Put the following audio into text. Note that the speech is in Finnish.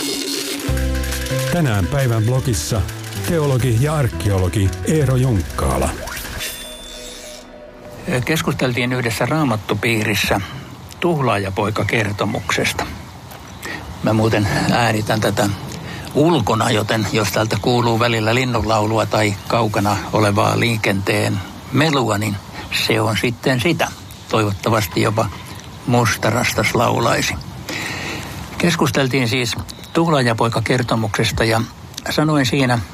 Tänään päivän blogissa teologi ja arkeologi Eero Junkkaala. Keskusteltiin yhdessä raamattupiirissä tuhlaajapoika-kertomuksesta. Mä muuten äänitän tätä ulkona, joten jos täältä kuuluu välillä linnunlaulua tai kaukana olevaa liikenteen melua, niin se on sitten sitä. Toivottavasti jopa mustarastas laulaisi. Keskusteltiin siis tuhlaajapoika-kertomuksesta ja sanoin siinä